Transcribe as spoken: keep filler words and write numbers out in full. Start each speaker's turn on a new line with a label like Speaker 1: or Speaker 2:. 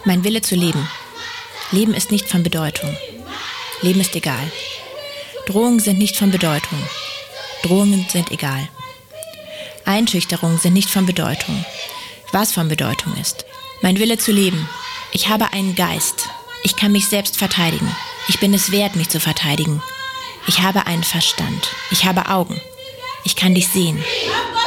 Speaker 1: Mein Wille zu leben. Leben ist nicht von Bedeutung. Leben ist egal. Drohungen sind nicht von Bedeutung. Drohungen sind egal. Einschüchterungen sind nicht von Bedeutung. Was von Bedeutung ist. Mein Wille zu leben. Ich habe einen Geist. Ich kann mich selbst verteidigen. Ich bin es wert, mich zu verteidigen. Ich habe einen Verstand. Ich habe Augen. Ich kann dich sehen.